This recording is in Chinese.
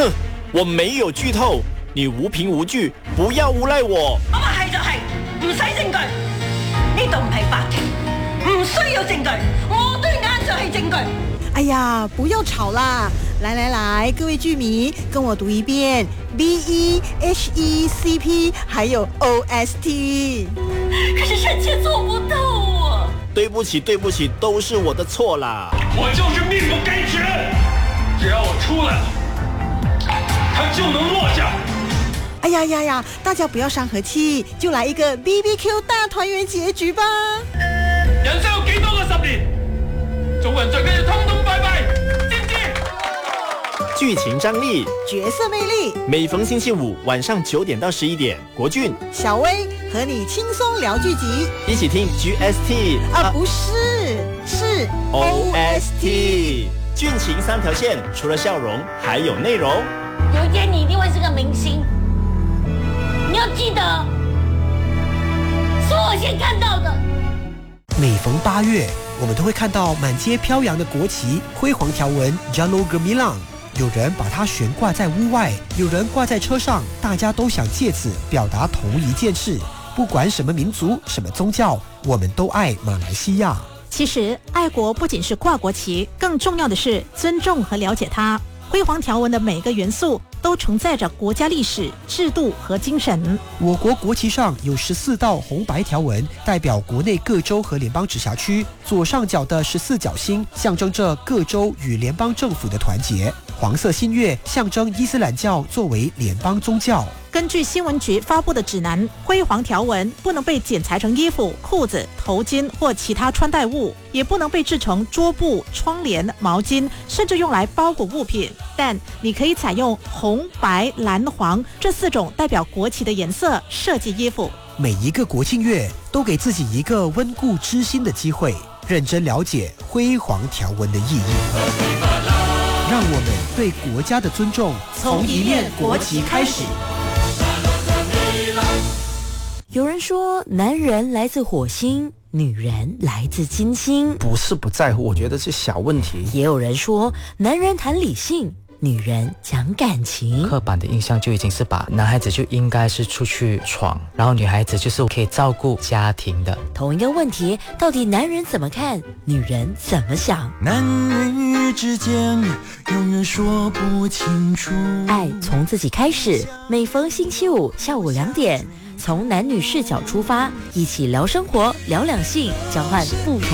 哼，我沒有劇透，你無憑無據，不要誣賴我。 我話係就係，唔使證據，呢度唔係法庭，唔需要證據，我對眼就係證據。 哎呀，不要吵啦！來來來，各位劇迷，跟我讀一遍 BEHECP， 還有 OST。 可是臣妾做不到啊！ 對不起，對不起，都是我的錯啦。 我就是命不該絕，只要我出來了，他就能落下。 哎呀呀呀，大家不要傷和氣，就來一個 BBQ 大團圓結局吧。 人生有幾多個10年？做人最緊要通通拜拜，知唔知？ 劇情張力， 角色魅力， 每逢星期五晚上9點到11點，國俊、 小薇和你輕鬆聊劇集， 一起聽 GST 不是，是 OST。劇情3條線，除了笑容，還有內容。 有一天你一定會是個明星，你要記得，是我先看到的。 每逢8月，我們都會看到滿街飄揚的國旗，輝煌條紋 Jalur Gemilang。有人把它懸掛在屋外，有人掛在車上，大家都想借此表達同一件事。不管什麼民族、什麼宗教，我們都愛馬來西亞。 其實，愛國不僅是掛國旗，更重要的是尊重和了解它。輝煌條紋的每個元素都承載着國家歷史、制度和精神。 我國國旗上有14道紅白條紋，代表國內各州和聯邦直轄區。左上角的14角星象徵着各州與聯邦政府的團結。黃色新月象徵伊斯蘭教作為聯邦宗教。 根據新聞局發布的指南，輝煌條紋不能被剪裁成衣服、褲子、頭巾或其他穿戴物，也不能被製成桌布、窗簾、毛巾，甚至用來包裹物品。但你可以採用紅、白、藍、黃這4種代表國旗的顏色設計衣服。 每一個國慶月都給自己一個溫故知新的機會，認真了解輝煌條紋的意義。讓我們對國家的尊重從一面國旗開始。 有人說男人來自火星，女人來自金星。 不是不在乎，我覺得是小問題。 也有人說男人談理性，女人講感情。 刻板的印象就已經是把男孩子就應該是出去闖，然後女孩子就是可以照顧家庭的。 同一個問題，到底男人怎麼看，女人怎麼想？ 男女之間永遠說不清楚。 愛從自己開始，每逢星期五下午2點，從男女視角出發，一起聊生活，聊兩性，交換不同